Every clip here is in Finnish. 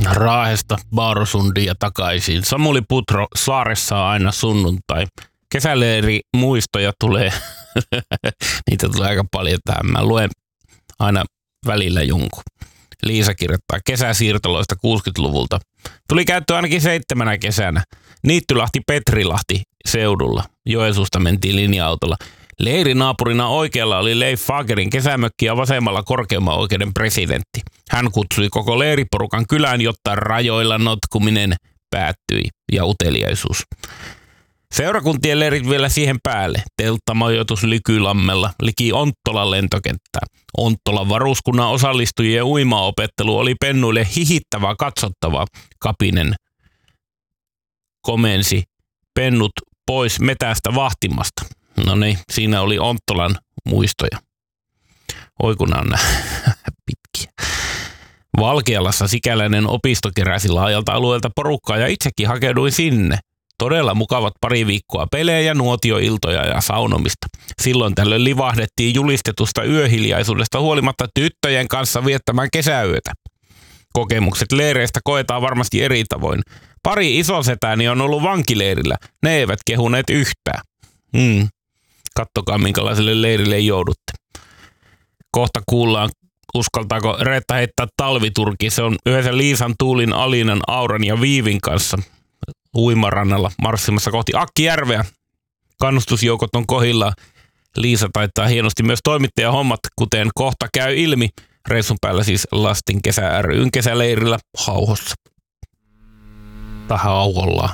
Raahesta Baarusundiin ja takaisin. Samuli Putro saaressa aina sunnuntai. Kesäleiri muistoja tulee. Niitä tulee aika paljon tähän. Mä luen aina välillä jonkun. Liisa kirjoittaa kesäsiirtoloista 60-luvulta. Tuli käyttöön ainakin 7 kesänä. Niittylahti Petrilahti seudulla. Joensuusta mentiin linja-autolla. Leirinaapurina oikealla oli Leif Fagerin kesämökki ja vasemmalla korkeimman oikeuden presidentti. Hän kutsui koko leiriporukan kylään, jotta rajoilla notkuminen päättyi ja uteliaisuus. Seurakuntien leirit vielä siihen päälle. Telttamajoitus Lykylammella, liki Onttolan lentokenttää. Onttolan varuskunnan osallistujien uimaopettelu oli pennuille hihittävää katsottavaa. Kapinen komensi pennut pois metästä vahtimasta. No niin, siinä oli Onttolan muistoja. Oi kun on pitkiä. Valkealassa sikäläinen opisto keräsi laajalta alueelta porukkaa ja itsekin hakeuduin sinne. Todella mukavat pari viikkoa pelejä, nuotioiltoja ja saunomista. Silloin tällöin livahdettiin julistetusta yöhiljaisuudesta huolimatta tyttöjen kanssa viettämään kesäyötä. Kokemukset leireistä koetaan varmasti eri tavoin. Pari isosetäni on ollut vankileirillä. Ne eivät kehuneet yhtään. Kattokaa minkälaiselle leirille joudutte. Kohta kuullaan, uskaltaako Reetta heittää talviturki. Se on yhdessä Liisan, Tuulin, Alinan, Auran ja Viivin kanssa uimarannalla marssimassa kohti Akkijärveä. Kannustusjoukot on kohilla. Liisa taittaa hienosti myös toimittajahommat, kuten kohta käy ilmi. Reissun päällä siis Lastin kesä ry:n kesäleirillä Hauhossa. Tähän aukollaan.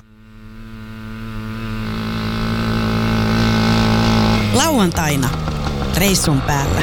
Lauantaina reissun päällä.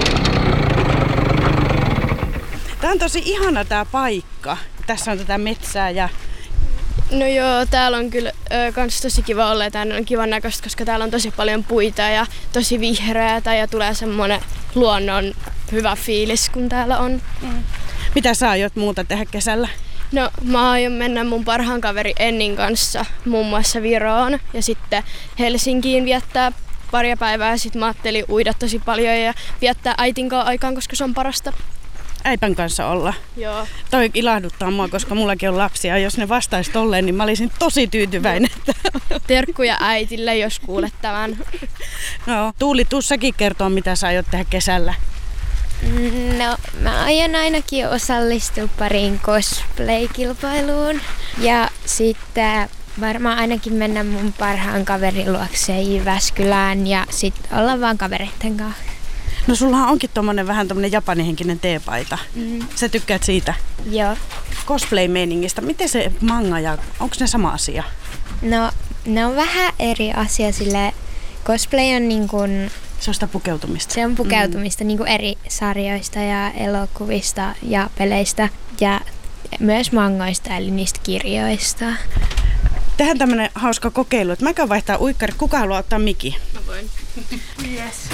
Tää on tosi ihana tää paikka. Tässä on tätä metsää ja... No joo, täällä on kyllä kans tosi kiva olla ja täällä on kivan näköistä, koska täällä on tosi paljon puita ja tosi vihreätä ja tulee semmonen luonnon hyvä fiilis, kun täällä on. Mitä sä aiot muuta tehdä kesällä? No mä aion mennä mun parhaan kaveri Ennin kanssa muun muassa Viroon ja sitten Helsinkiin viettää paria päivää ja sit mä ajattelin uida tosi paljon ja viettää äitin kanssa aikaan, koska se on parasta. Äipän kanssa olla. Joo. Toi ilahduttaa mua, koska mullakin on lapsia. Jos ne vastaisi tolleen, niin mä olisin tosi tyytyväinen. Terkkuja äitille, jos kuulet tämän. No, Tuuli, tuu säkin kertoa, mitä sä aiot tehdä kesällä. No, mä aion ainakin osallistua pariin cosplay-kilpailuun. Ja sitten varmaan ainakin mennä mun parhaan kaverin luokse Jyväskylään ja sitten olla vaan kavereitten kanssa. No sullahan onkin vähän tommonen japanihenkinen teepaita. Sä tykkäät siitä? Joo. Cosplay-meiningistä. Miten se manga ja onko ne sama asia? No, ne on vähän eri asia, sillä cosplay on niin kuin... Se on sitä pukeutumista. Se on pukeutumista niin kuin eri sarjoista ja elokuvista ja peleistä ja myös mangoista eli niistä kirjoista. Tehdään tämmönen hauska kokeilu, että mä käyn vaihtaa uikkarit. Kuka haluaa ottaa miki? Mä voin. Yes.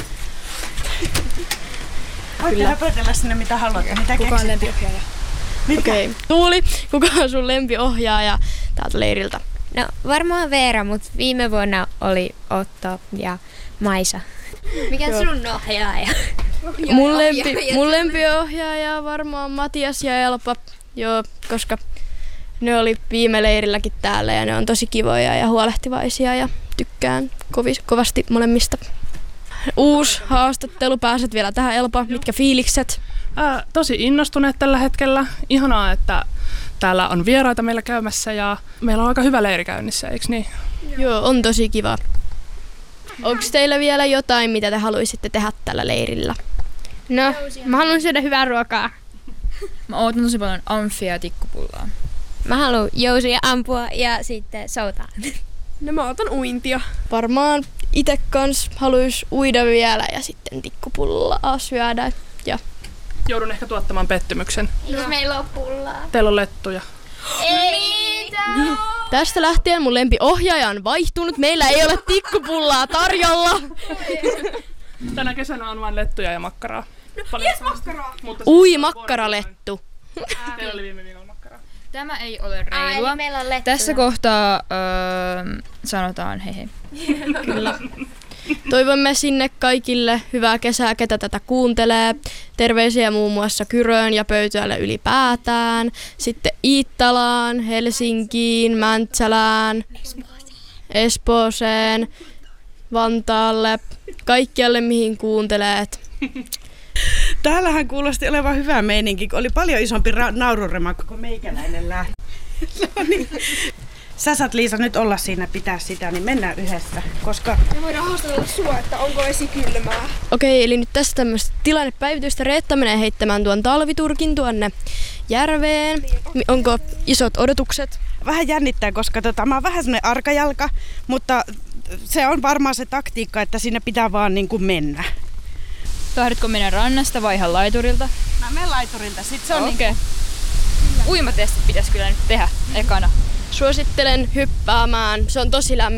Voitte höpötellä sinne mitä haluatte. Mitä kuka on lempiohjaaja? Okei. Tuuli, kuka on sun lempiohjaaja täältä leiriltä? No varmaan Veera, mutta viime vuonna oli Otto ja Maisa. Mikä on sun ohjaaja? Mun lempiohjaaja on varmaan Matias ja Elpa. Joo, koska ne oli viime leirilläkin täällä ja ne on tosi kivoja ja huolehtivaisia ja tykkään kovasti molemmista. Uusi haastattelu, pääset vielä tähän Elpa. Mitkä fiilikset? Tosi innostuneet tällä hetkellä. Ihanaa, että täällä on vieraita meillä käymässä ja meillä on aika hyvä leiri käynnissä, eikö niin? Joo, on tosi kiva. Onko teillä vielä jotain, mitä te haluaisitte tehdä tällä leirillä? No, mä haluan syödä hyvää ruokaa. Mä ootan tosi paljon amfia ja tikkupullaa. Mä haluan jousia ampua ja sitten soutaa. No mä otan uintia. Varmaan itse kans haluais uida vielä ja sitten tikkupullaa syödä. Ja... Joudun ehkä tuottamaan pettymyksen. Jos meillä on pullaa. Teillä on lettuja. Ei mitään. Tästä lähtien mun lempiohjaaja on vaihtunut. Meillä ei ole tikkupullaa tarjolla. Tänä kesänä on vain lettuja ja makkaraa. Jes makkaraa. Ui, makkaralettu. Teillä oli viime viikolla makkaraa. Tämä ei ole reilua. Meillä on lettuja. Tässä kohtaa sanotaan hei hei. Kyllä. Toivomme sinne kaikille hyvää kesää, ketä tätä kuuntelee. Terveisiä muun muassa Kyröön ja Pöytäjälle ylipäätään. Sitten Iittalaan, Helsinkiin, Mäntsälään, Espooseen, Vantaalle, kaikkialle mihin kuunteleet. Täällähän kuulosti olevan hyvä meininki, kun oli paljon isompi naururemakka kuin meikäläinen lähti. No niin. Sä saat, Liisa, nyt olla siinä, pitää sitä, niin mennään yhdessä, koska... Me voidaan haastatella sua, että onko esikylmää. Okei, eli nyt tässä tämmöistä tilannepäivitystä. Reetta menee heittämään tuon talviturkin tuonne järveen. Onko isot odotukset? Vähän jännittää, koska mä oon vähän semmoinen arkajalka, mutta se on varmaan se taktiikka, että siinä pitää vaan niin kuin mennä. Tahdotko mennä rannasta vai ihan laiturilta? Mä menen laiturilta, sit se on Okei. Uimatestit pitäisi kyllä nyt tehdä ekana. Suosittelen hyppäämään. Se on tosi lämmin.